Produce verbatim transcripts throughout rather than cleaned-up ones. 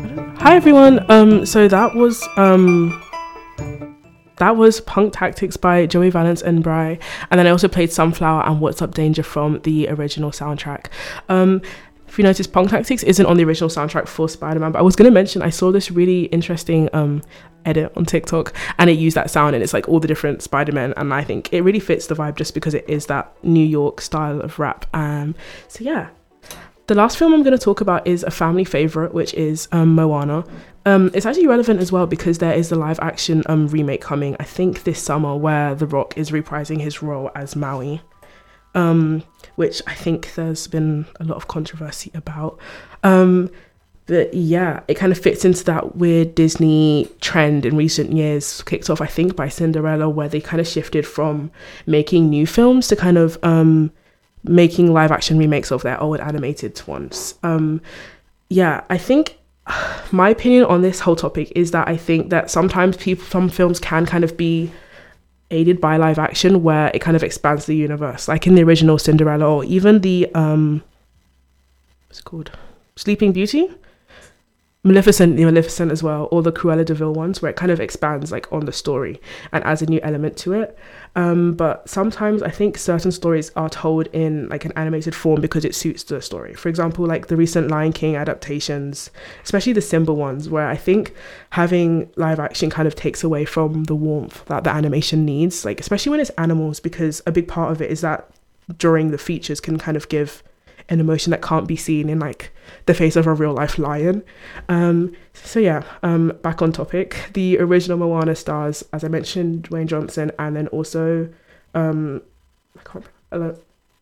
Hi everyone. Um, so that was um, that was Punk Tactics by Joey Valence and Bry, and then I also played Sunflower and What's Up Danger from the original soundtrack. Um, if you notice, Punk Tactics isn't on the original soundtrack for Spider-Man, but I was going to mention I saw this really interesting um edit on TikTok, and it used that sound, and it's like all the different Spider-Men, and I think it really fits the vibe just because it is that New York style of rap. Um, so yeah. The last film I'm going to talk about is a family favourite, which is um, Moana. Um, it's actually relevant as well because there is a live action um, remake coming, I think this summer, where The Rock is reprising his role as Maui, um, which I think there's been a lot of controversy about. Um, but yeah, it kind of fits into that weird Disney trend in recent years, kicked off, I think, by Cinderella, where they kind of shifted from making new films to kind of... Um, making live action remakes of their old animated ones. Um, yeah, I think my opinion on this whole topic is that I think that sometimes people, some films can kind of be aided by live action where it kind of expands the universe, like in the original Cinderella, or even the, um, what's it called? Sleeping Beauty? Maleficent, the Maleficent as well, or the Cruella de Vil ones, where it kind of expands like on the story and adds a new element to it. Um, but sometimes I think certain stories are told in like an animated form because it suits the story. For example, like the recent Lion King adaptations, especially the Simba ones, where I think having live action kind of takes away from the warmth that the animation needs, like especially when it's animals, because a big part of it is that during the features can kind of give an emotion that can't be seen in like the face of a real life lion. Um, so yeah, um, back on topic. The original Moana stars, as I mentioned, Dwayne Johnson, and then also um, I can't remember,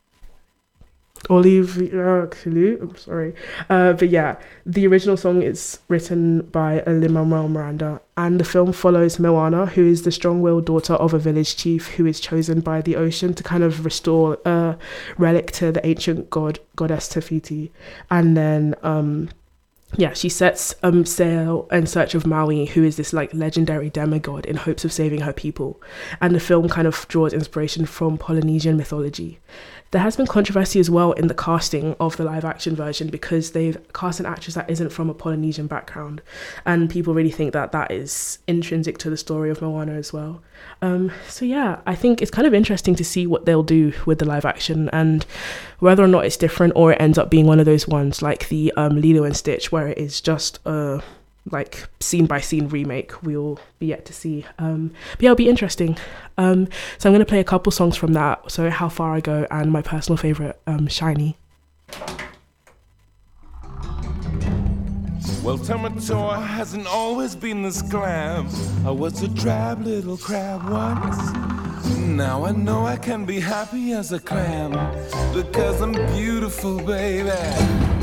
Olivia Kalu, I'm sorry. Uh, but yeah, the original song is written by Lin-Manuel Miranda, and the film follows Moana, who is the strong-willed daughter of a village chief who is chosen by the ocean to kind of restore a relic to the ancient god goddess Tefiti. And then um yeah, she sets um sail in search of Maui, who is this like legendary demigod, in hopes of saving her people. And the film kind of draws inspiration from Polynesian mythology. There has been controversy as well in the casting of the live action version because they've cast an actress that isn't from a Polynesian background, and people really think that that is intrinsic to the story of Moana as well. Um, so yeah, I think it's kind of interesting to see what they'll do with the live action and whether or not it's different or it ends up being one of those ones like the um, Lilo and Stitch, where it is just a like scene by scene remake. We'll be yet to see. Um, but yeah, it'll be interesting. Um, so I'm going to play a couple songs from that. So How Far I Go and my personal favourite, um, Shiny. Well, Tomato hasn't always been this glam. I was a drab little crab once. Now I know I can be happy as a clam because I'm beautiful, baby.